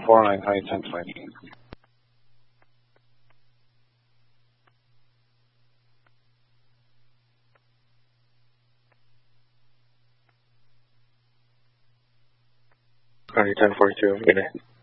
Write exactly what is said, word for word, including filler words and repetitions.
four nine, high ten five. High ten forty-two, good night.